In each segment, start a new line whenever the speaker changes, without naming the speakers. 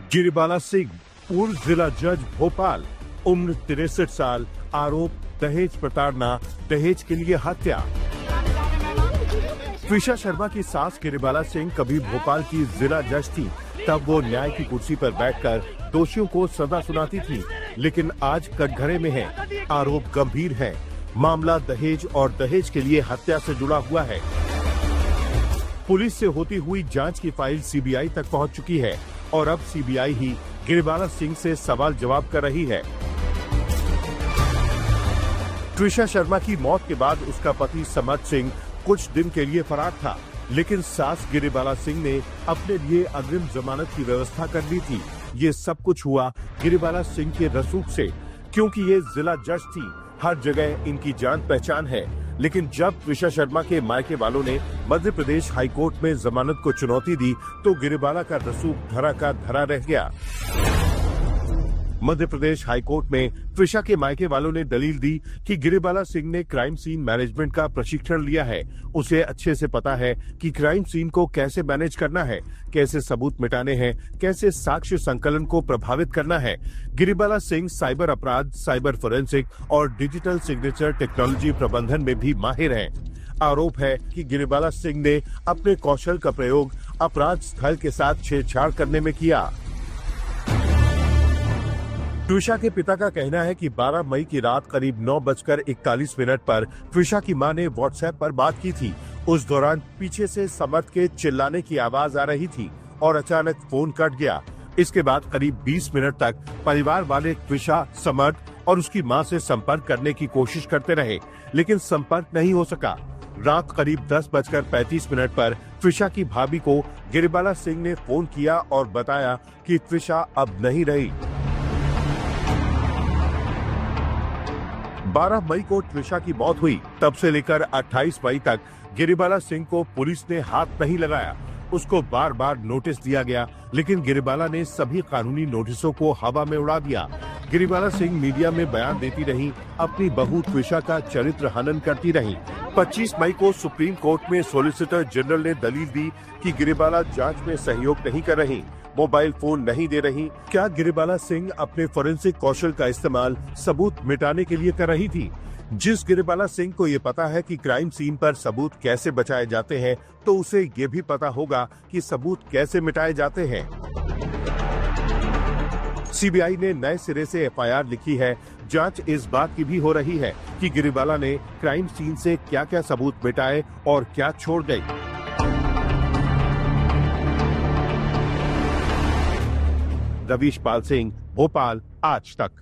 गिरिबाला सिंह, पूर्व जिला जज भोपाल, उम्र 63 साल, आरोप दहेज प्रताड़ना, दहेज के लिए हत्या। त्विषा शर्मा की सास गिरिबाला सिंह कभी भोपाल की जिला जज थी। तब वो न्याय की कुर्सी पर बैठकर दोषियों को सजा सुनाती थी, लेकिन आज कटघरे में है। आरोप गंभीर है। मामला दहेज और दहेज के लिए हत्या से जुड़ा हुआ है। पुलिस से होती हुई जांच की फाइल सीबीआई तक पहुंच चुकी है और अब सीबीआई ही गिरिबाला सिंह से सवाल जवाब कर रही है। त्विषा शर्मा की मौत के बाद उसका पति समर्थ सिंह कुछ दिन के लिए फरार था, लेकिन सास गिरिबाला सिंह ने अपने लिए अग्रिम जमानत की व्यवस्था कर ली थी। ये सब कुछ हुआ गिरिबाला सिंह के रसूख से, क्योंकि ये जिला जज थी। हर जगह इनकी जान पहचान है। लेकिन जब त्विषा शर्मा के मायके वालों ने मध्य प्रदेश हाईकोर्ट में जमानत को चुनौती दी, तो गिरिबाला का रसूख धरा का धरा रह गया। मध्य प्रदेश हाईकोर्ट में त्विषा के मायके वालों ने दलील दी कि गिरिबाला सिंह ने क्राइम सीन मैनेजमेंट का प्रशिक्षण लिया है। उसे अच्छे से पता है कि क्राइम सीन को कैसे मैनेज करना है, कैसे सबूत मिटाने हैं, कैसे साक्ष्य संकलन को प्रभावित करना है। गिरिबाला सिंह साइबर अपराध, साइबर फोरेंसिक और डिजिटल सिग्नेचर टेक्नोलॉजी प्रबंधन में भी माहिर हैं। आरोप है कि गिरिबाला सिंह ने अपने कौशल का प्रयोग अपराध स्थल के साथ छेड़छाड़ करने में किया। त्विषा के पिता का कहना है कि 12 मई की रात करीब 9:41 पर त्विषा की मां ने व्हाट्सएप पर बात की थी। उस दौरान पीछे से समर्थ के चिल्लाने की आवाज आ रही थी और अचानक फोन कट गया। इसके बाद करीब 20 मिनट तक परिवार वाले त्विषा, समर्थ और उसकी मां से संपर्क करने की कोशिश करते रहे, लेकिन संपर्क नहीं हो सका। रात करीब 10:35 पर त्विषा की भाभी को गिरिबाला सिंह ने फोन किया और बताया कि त्विषा अब नहीं रही। 12 मई को त्विषा की मौत हुई। तब से लेकर 28 मई तक गिरिबाला सिंह को पुलिस ने हाथ नहीं लगाया। उसको बार बार नोटिस दिया गया, लेकिन गिरिबाला ने सभी कानूनी नोटिसों को हवा में उड़ा दिया। गिरिबाला सिंह मीडिया में बयान देती रही, अपनी बहू त्विषा का चरित्र हनन करती रही। 25 मई को सुप्रीम कोर्ट में सॉलिसिटर जनरल ने दलील दी कि गिरिबाला जांच में सहयोग नहीं कर रही, मोबाइल फोन नहीं दे रही। क्या गिरिबाला सिंह अपने फोरेंसिक कौशल का इस्तेमाल सबूत मिटाने के लिए कर रही थी? जिस गिरिबाला सिंह को ये पता है कि क्राइम सीन पर सबूत कैसे बचाए जाते हैं, तो उसे ये भी पता होगा कि सबूत कैसे मिटाए जाते हैं। सीबीआई ने नए सिरे से एफआईआर लिखी है। जांच इस बात की भी हो रही है कि गिरिबाला ने क्राइम सीन से क्या क्या सबूत मिटाए और क्या छोड़ गई। रवीश पाल सिंह, भोपाल, आज तक।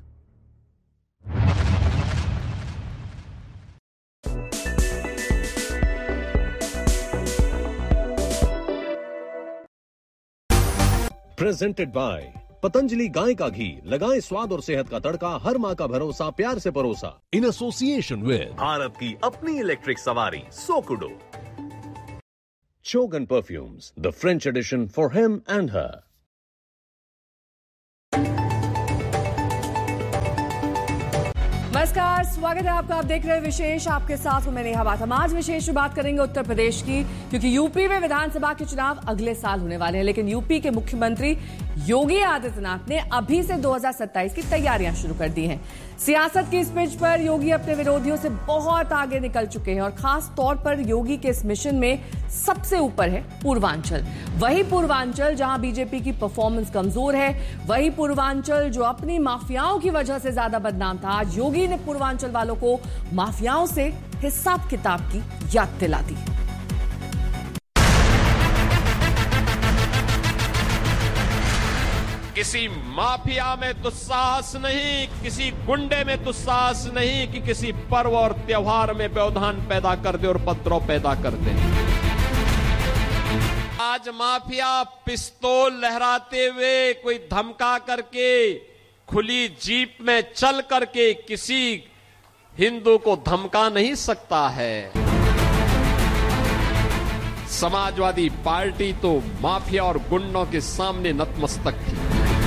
प्रेजेंटेड बाय पतंजलि गाय का घी। लगाएं स्वाद और सेहत का तड़का। हर माँ का भरोसा, प्यार से परोसा। इन एसोसिएशन विद
भारत की अपनी इलेक्ट्रिक सवारी सोकुडो।
चोगन perfumes, the French addition for him and हर।
नमस्कार, स्वागत है आपका। आप देख रहे हैं विशेष, आपके साथ हूं मैं नेहा बाथम। आज विशेष बात करेंगे उत्तर प्रदेश की, क्योंकि यूपी में विधानसभा के चुनाव अगले साल होने वाले हैं। लेकिन यूपी के मुख्यमंत्री योगी आदित्यनाथ ने अभी से 2027 की तैयारियां शुरू कर दी हैं। सियासत की इस पिच पर योगी अपने विरोधियों से बहुत आगे निकल चुके हैं और खास तौर पर योगी के इस मिशन में सबसे ऊपर है पूर्वांचल। वही पूर्वांचल जहां बीजेपी की परफॉर्मेंस कमजोर है, वही पूर्वांचल जो अपनी माफियाओं की वजह से ज्यादा बदनाम था। आज योगी ने पूर्वांचल वालों को माफियाओं से हिसाब किताब की याद दिला दी।
किसी माफिया में दुस्साहस नहीं, किसी गुंडे में दुस्साहस नहीं कि किसी पर्व और त्योहार में व्यवधान पैदा कर दे और उपद्रव पैदा कर दे। आज माफिया पिस्तौल लहराते हुए, कोई धमका करके, खुली जीप में चल करके किसी हिंदू को धमका नहीं सकता है। समाजवादी पार्टी तो माफिया और गुंडों के सामने नतमस्तक थी,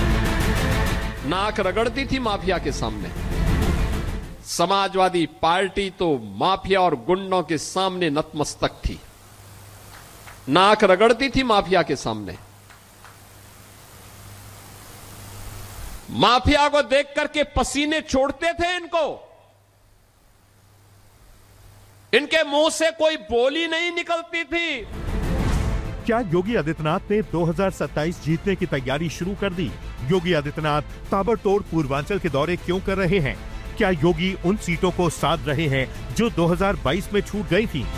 नाक रगड़ती थी माफिया के सामने। समाजवादी पार्टी तो माफिया और गुंडों के सामने नतमस्तक थी, नाक रगड़ती थी माफिया के सामने। माफिया को देख करके पसीने छोड़ते थे इनको। इनके मुंह से कोई बोली नहीं निकलती थी।
क्या योगी आदित्यनाथ ने 2027 जीतने की तैयारी शुरू कर दी? योगी आदित्यनाथ ताबड़तोड़ पूर्वांचल के दौरे क्यों कर रहे हैं? क्या योगी उन सीटों को साध रहे हैं जो 2022 में छूट गई थी?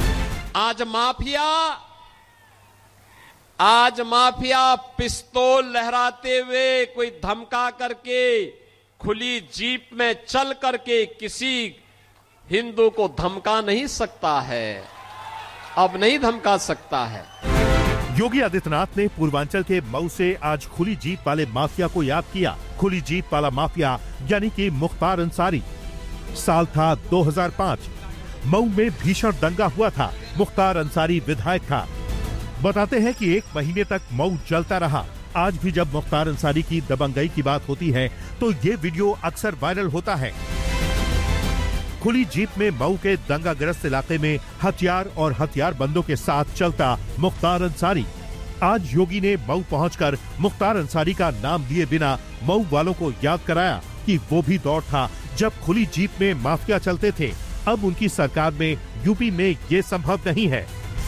आज माफिया पिस्तौल लहराते हुए कोई धमका करके खुली जीप में चल करके किसी हिंदू को धमका नहीं सकता है, अब नहीं धमका सकता है।
योगी आदित्यनाथ ने पूर्वांचल के मऊ से आज खुली जीप वाले माफिया को याद किया। खुली जीप वाला माफिया यानी कि मुख्तार अंसारी। साल था 2005। मऊ में भीषण दंगा हुआ था। मुख्तार अंसारी विधायक था। बताते हैं कि 1 महीने तक मऊ जलता रहा। आज भी जब मुख्तार अंसारी की दबंगई की बात होती है तो ये वीडियो अक्सर वायरल होता है। खुली जीप में मऊ के दंगाग्रस्त इलाके में हथियार और हथियारबंदों के साथ चलता मुख्तार अंसारी। आज योगी ने मऊ पहुंचकर मुख्तार अंसारी का नाम लिए बिना मऊ वालों को याद कराया कि वो भी दौर था जब खुली जीप में माफिया चलते थे। अब उनकी सरकार में यूपी में ये संभव नहीं है।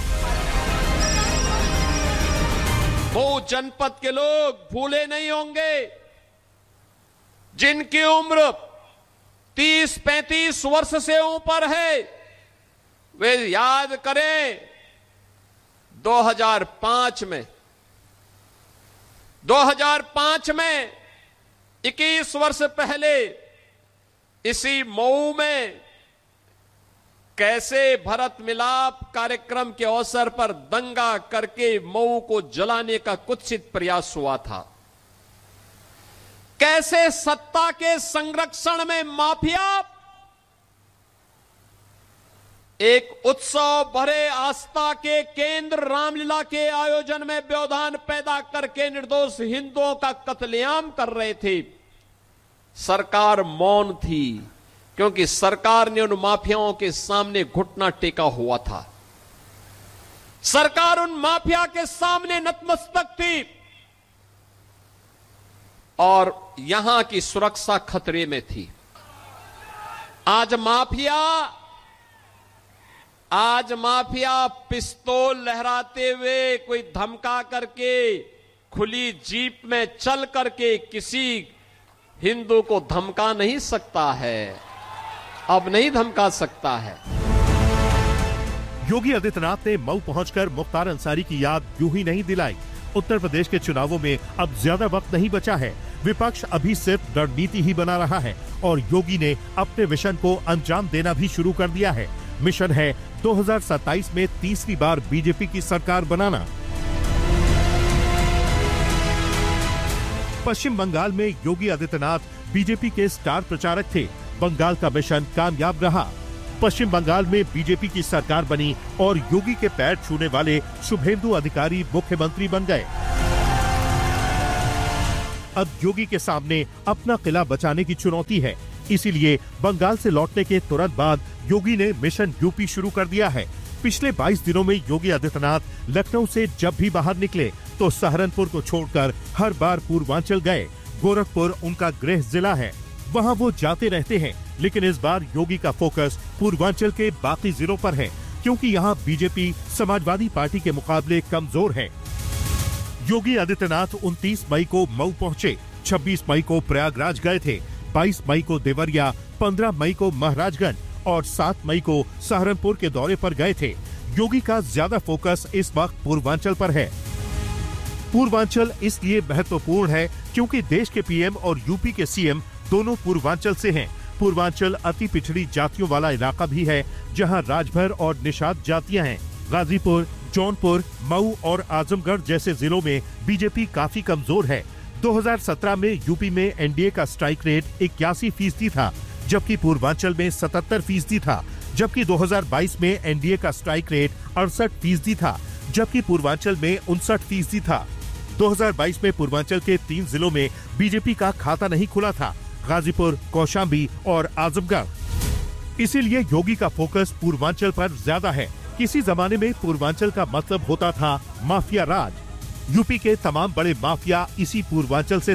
मऊ जनपद के लोग भूले नहीं होंगे, जिनकी उम्र 30-35 वर्ष से ऊपर है, वे याद करें 2005 में 21 वर्ष पहले इसी मऊ में कैसे भरत मिलाप कार्यक्रम के अवसर पर दंगा करके मऊ को जलाने का कुत्सित प्रयास हुआ था। कैसे सत्ता के संरक्षण में माफिया एक उत्सव भरे आस्था के केंद्र रामलीला के आयोजन में व्यवधान पैदा करके निर्दोष हिंदुओं का कत्लेआम कर रहे थे। सरकार मौन थी क्योंकि सरकार ने उन माफियाओं के सामने घुटना टेका हुआ था। सरकार उन माफिया के सामने नतमस्तक थी और यहां की सुरक्षा खतरे में थी। आज माफिया पिस्तौल लहराते हुए कोई धमका करके खुली जीप में चल करके किसी हिंदू को धमका नहीं सकता है, अब नहीं धमका सकता है।
योगी आदित्यनाथ ने मऊ पहुंचकर मुख्तार अंसारी की याद यूं ही नहीं दिलाई। उत्तर प्रदेश के चुनावों में अब ज्यादा वक्त नहीं बचा है। विपक्ष अभी सिर्फ रणनीति ही बना रहा है और योगी ने अपने मिशन को अंजाम देना भी शुरू कर दिया है। मिशन है 2027 में तीसरी बार बीजेपी की सरकार बनाना। पश्चिम बंगाल में योगी आदित्यनाथ बीजेपी के स्टार प्रचारक थे। बंगाल का मिशन कामयाब रहा। पश्चिम बंगाल में बीजेपी की सरकार बनी और योगी के पैर छूने वाले शुभेंदु अधिकारी मुख्यमंत्री बन गए। अब योगी के सामने अपना किला बचाने की चुनौती है। इसीलिए बंगाल से लौटने के तुरंत बाद योगी ने मिशन यूपी शुरू कर दिया है। पिछले 22 दिनों में योगी आदित्यनाथ लखनऊ से जब भी बाहर निकले तो सहारनपुर को छोड़कर हर बार पूर्वांचल गए। गोरखपुर उनका गृह जिला है, वहां वो जाते रहते हैं। लेकिन इस बार योगी का फोकस पूर्वांचल के बाकी जिलों पर है क्योंकि यहाँ बीजेपी समाजवादी पार्टी के मुकाबले कमजोर है। योगी आदित्यनाथ 29 मई को मऊ पहुँचे, 26 मई को प्रयागराज गए थे, 22 मई को देवरिया, 15 मई को महाराजगंज और 7 मई को सहारनपुर के दौरे पर गए थे। योगी का ज्यादा फोकस इस वक्त पूर्वांचल पर है। पूर्वांचल इसलिए महत्वपूर्ण है क्योंकि देश के पीएम और यूपी के सीएम दोनों पूर्वांचल से हैं। पूर्वांचल अति पिछड़ी जातियों वाला इलाका भी है जहां राजभर और निषाद जातियां हैं। गाजीपुर, जौनपुर, मऊ और आजमगढ़ जैसे जिलों में बीजेपी काफी कमजोर है। 2017 में यूपी में एनडीए का स्ट्राइक रेट 81% था, जबकि पूर्वांचल में 77% था। जबकि 2022 में एनडीए का स्ट्राइक रेट 68% था, जबकि पूर्वांचल में 59% था। 2022 में पूर्वांचल के 3 जिलों में बीजेपी का खाता नहीं खुला था, गाजीपुर, कौशाम्बी और आजमगढ़। इसीलिए योगी का फोकस पूर्वांचल पर ज्यादा है। किसी जमाने में पूर्वांचल का मतलब होता था माफिया राज। यूपी के तमाम बड़े माफिया इसी पूर्वांचल से थे।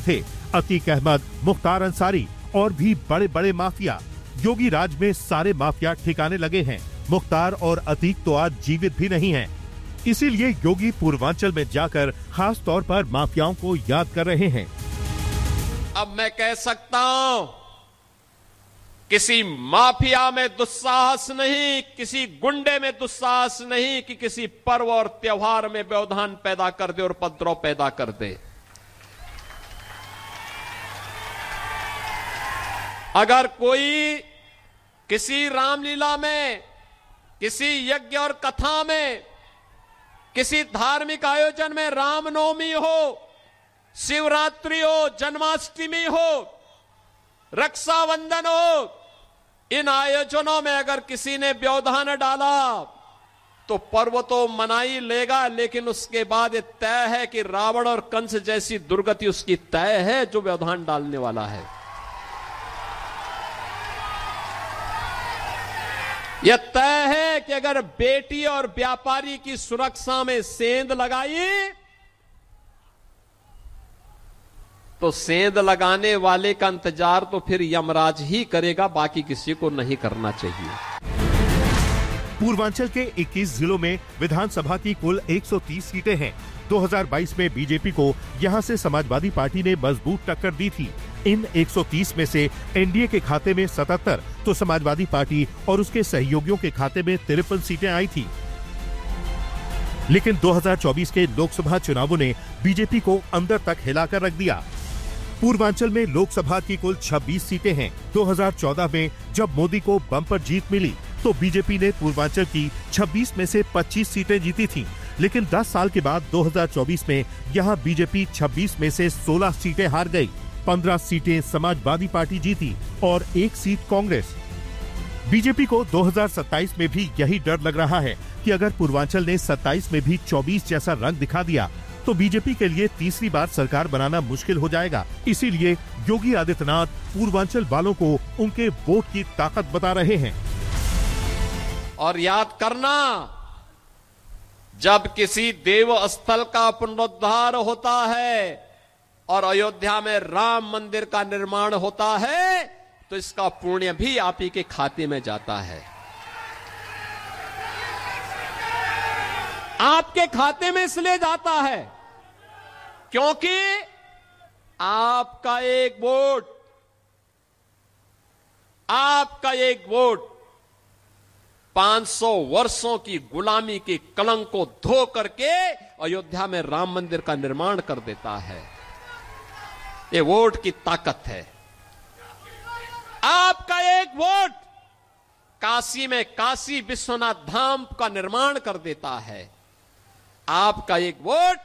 अतीक अहमद, मुख्तार अंसारी और भी बड़े बड़े माफिया। योगी राज में सारे माफिया ठिकाने लगे हैं। मुख्तार और अतीक तो आज जीवित भी नहीं हैं। इसीलिए योगी पूर्वांचल में जाकर खास तौर पर माफियाओं को याद कर रहे हैं।
अब मैं कह सकता हूं, किसी माफिया में दुस्साहस नहीं, किसी गुंडे में दुस्साहस नहीं कि किसी पर्व और त्योहार में व्यवधान पैदा कर दे और उपद्रव पैदा कर दे। अगर कोई किसी रामलीला में, किसी यज्ञ और कथा में, किसी धार्मिक आयोजन में, रामनवमी हो, शिवरात्रि हो, जन्माष्टमी हो, रक्षाबंधन हो, इन आयोजनों में अगर किसी ने व्यवधान डाला तो पर्व तो मना ही लेगा, लेकिन उसके बाद ये तय है कि रावण और कंस जैसी दुर्गति उसकी तय है जो व्यवधान डालने वाला है। यह तय है कि अगर बेटी और व्यापारी की सुरक्षा में सेंध लगाई तो सेंध लगाने वाले का इंतजार तो फिर यमराज ही करेगा, बाकी किसी को नहीं करना चाहिए।
पूर्वांचल के 21 जिलों में विधानसभा की कुल 130 सीटें हैं। 2022 में बीजेपी को यहां से समाजवादी पार्टी ने मजबूत टक्कर दी थी। इन 130 में से एनडीए के खाते में 77 तो समाजवादी पार्टी और उसके सहयोगियों के खाते में 53 सीटें आई थी। लेकिन 2024 के लोकसभा चुनावों ने बीजेपी को अंदर तक हिलाकर रख दिया। पूर्वांचल में लोकसभा की कुल 26 सीटें हैं। 2014 में जब मोदी को बम्पर जीत मिली तो बीजेपी ने पूर्वांचल की 26 में से 25 सीटें जीती थीं। लेकिन 10 साल के बाद 2024 में यहां बीजेपी 26 में से 16 सीटें हार गई। 15 सीटें समाजवादी पार्टी जीती और 1 सीट कांग्रेस। बीजेपी को 2027 में भी यही डर लग रहा है कि अगर पूर्वांचल ने 27 में भी 24 जैसा रंग दिखा दिया तो बीजेपी के लिए तीसरी बार सरकार बनाना मुश्किल हो जाएगा। इसीलिए योगी आदित्यनाथ पूर्वांचल वालों को उनके वोट की ताकत बता रहे हैं।
और याद करना, जब किसी देव स्थल का पुनरुद्धार होता है और अयोध्या में राम मंदिर का निर्माण होता है तो इसका पुण्य भी आप ही के खाते में जाता है। आपके खाते में इसलिए जाता है क्योंकि आपका एक वोट 500 वर्षों की गुलामी के कलंक को धो करके अयोध्या में राम मंदिर का निर्माण कर देता है। ये वोट की ताकत है। आपका एक वोट काशी में काशी विश्वनाथ धाम का निर्माण कर देता है। आपका एक वोट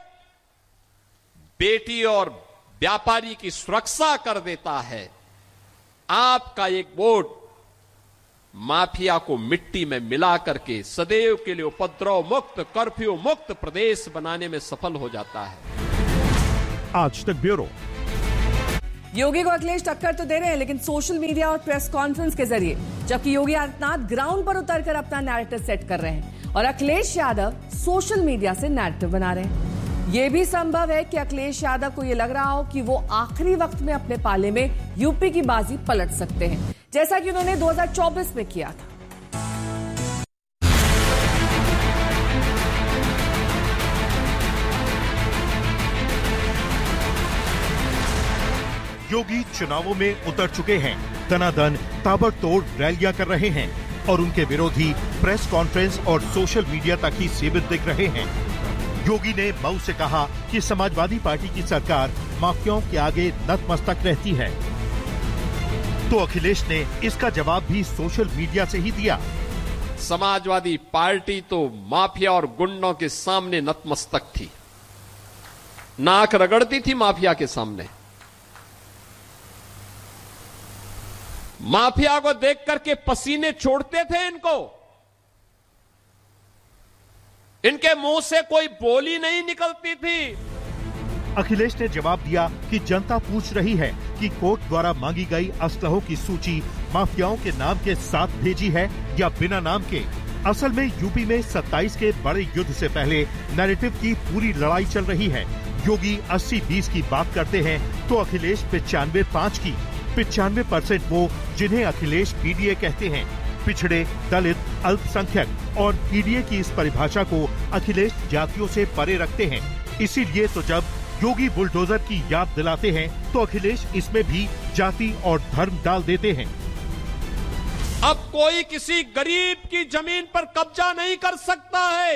बेटी और व्यापारी की सुरक्षा कर देता है। आपका एक वोट माफिया को मिट्टी में मिला करके सदैव के लिए उपद्रव मुक्त, कर्फ्यू मुक्त प्रदेश बनाने में सफल हो जाता है।
आज तक ब्यूरो।
योगी को अखिलेश टक्कर तो दे रहे हैं, लेकिन सोशल मीडिया और प्रेस कॉन्फ्रेंस के जरिए, जबकि योगी आदित्यनाथ ग्राउंड पर उतरकर अपना नैरेटिव सेट कर रहे हैं और अखिलेश यादव सोशल मीडिया से नैरेटिव बना रहे हैं। यह भी संभव है कि अखिलेश यादव को यह लग रहा हो कि वो आखिरी वक्त में अपने पाले में यूपी की बाजी पलट सकते हैं, जैसा कि उन्होंने 2024 में किया था।
योगी चुनावों में उतर चुके हैं। दनादन ताबड़तोड़ रैलियां कर रहे हैं और उनके विरोधी प्रेस कॉन्फ्रेंस और सोशल मीडिया तक ही सीमित दिख रहे हैं। योगी ने मऊ से कहा कि समाजवादी पार्टी की सरकार माफियाओं के आगे नतमस्तक रहती है, तो अखिलेश ने इसका जवाब भी सोशल मीडिया से ही दिया।
समाजवादी पार्टी तो माफिया और गुंडों के सामने नतमस्तक थी, नाक रगड़ती थी माफिया के सामने। माफिया को देख करके पसीने छोड़ते थे इनको। इनके मुंह से कोई बोली नहीं निकलती थी।
अखिलेश ने जवाब दिया कि जनता पूछ रही है कि कोर्ट द्वारा मांगी गई असलहों की सूची माफियाओं के नाम के साथ भेजी है या बिना नाम के। असल में यूपी में 27 के बड़े युद्ध से पहले नैरेटिव की पूरी लड़ाई चल रही है। योगी 80-20 की बात करते हैं तो अखिलेश 95-5 की। 95% वो जिन्हें अखिलेश पीडीए कहते हैं, पिछड़े, दलित, अल्पसंख्यक और पीडीए की इस परिभाषा को अखिलेश जातियों से परे रखते हैं। इसीलिए तो जब योगी बुलडोजर की याद दिलाते हैं तो अखिलेश इसमें भी जाति और धर्म डाल देते हैं।
अब कोई किसी गरीब की जमीन पर कब्जा नहीं कर सकता है,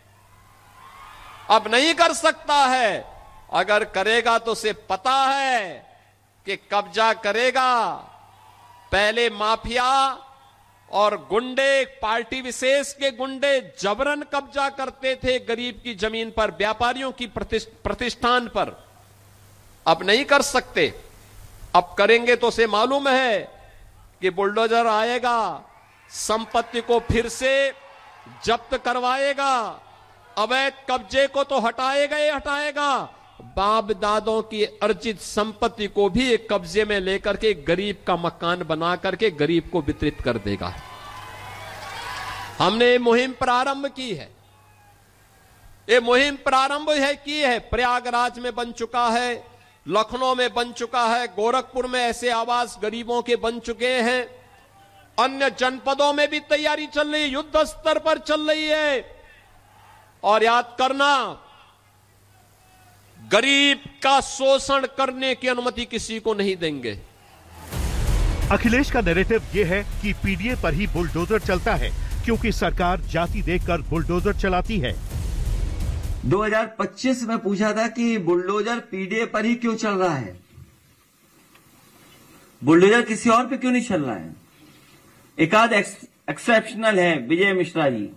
अब नहीं कर सकता है। अगर करेगा तो उसे पता है कि कब्जा करेगा। पहले माफिया और गुंडे, पार्टी विशेष के गुंडे जबरन कब्जा करते थे गरीब की जमीन पर, व्यापारियों की प्रतिष्ठान पर। अब नहीं कर सकते। अब करेंगे तो उसे मालूम है कि बुलडोजर आएगा, संपत्ति को फिर से जब्त करवाएगा, अवैध कब्जे को तो हटाएगा ही हटाएगा, बाप दादों की अर्जित संपत्ति को भी एक कब्जे में लेकर के गरीब का मकान बना करके गरीब को वितरित कर देगा। हमने ये मुहिम प्रारंभ की है, ये मुहिम प्रारंभ की है। प्रयागराज में बन चुका है, लखनऊ में बन चुका है, गोरखपुर में ऐसे आवास गरीबों के बन चुके हैं, अन्य जनपदों में भी तैयारी चल रही है, युद्ध स्तर पर चल रही है। और याद करना, गरीब का शोषण करने की अनुमति किसी को नहीं देंगे।
अखिलेश का नैरेटिव ये है कि पीडीए पर ही बुलडोजर चलता है क्योंकि सरकार जाति देखकर बुलडोजर चलाती है।
2025 में पूछा था कि बुलडोजर पीडीए पर ही क्यों चल रहा है, बुलडोजर किसी और पे क्यों नहीं चल रहा है। एक आध एक्सेप्शनल है, विजय मिश्रा जी,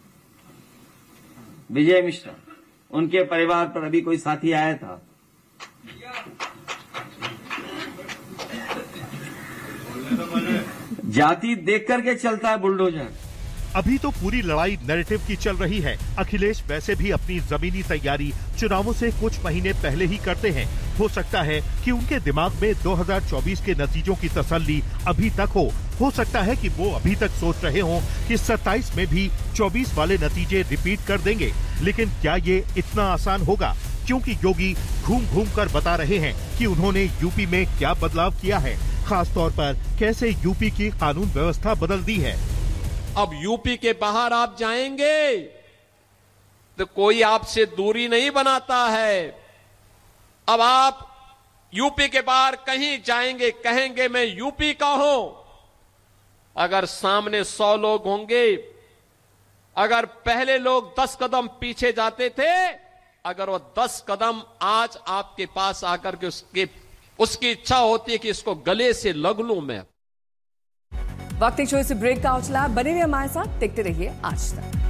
विजय मिश्रा, उनके परिवार पर अभी कोई साथी आया था, जाति देख करके चलता है बुलडोजर।
अभी तो पूरी लड़ाई नैरेटिव की चल रही है। अखिलेश वैसे भी अपनी जमीनी तैयारी चुनावों से कुछ महीने पहले ही करते हैं। हो सकता है कि उनके दिमाग में 2024 के नतीजों की तसल्ली अभी तक हो सकता है कि वो अभी तक सोच रहे हों कि 27 में भी 24 वाले नतीजे रिपीट कर देंगे। लेकिन क्या ये इतना आसान होगा? क्योंकि योगी घूम घूम कर बता रहे हैं कि उन्होंने यूपी में क्या बदलाव किया है, खास तौर पर कैसे यूपी की कानून व्यवस्था बदल दी है।
अब यूपी के बाहर आप जाएंगे तो कोई आपसे दूरी नहीं बनाता है। अब आप यूपी के बाहर कहीं जाएंगे, कहेंगे मैं यूपी का हूं, अगर सामने 100 लोग होंगे, अगर पहले लोग 10 कदम पीछे जाते थे, अगर वो 10 कदम आज आपके पास आकर के उसकी इच्छा होती है कि इसको गले से लग लूं मैं।
वक्त एक छोटे से ब्रेक का उछला, बने रहिए हमारे साथ, देखते रहिए आज तक।